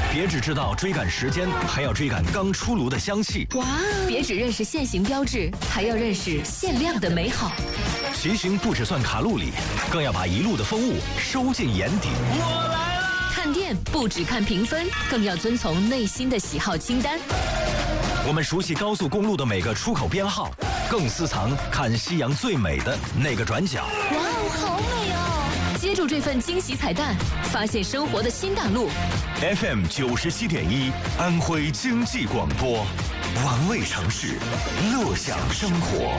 别只知道追赶时间，还要追赶刚出炉的香气。 哇！别只认识限行标志，还要认识限量的美好。 骑行不只算卡路里，更要把一路的风物收进眼底。 我来了！ 看店不只看评分，更要遵从内心的喜好清单。 我们熟悉高速公路的每个出口编号，更私藏看夕阳最美的那个转角。 哇哦，好美哦！接住这份惊喜彩蛋，发现生活的新大陆。 FM 97.1，安徽经济广播，玩味城市，乐享生活。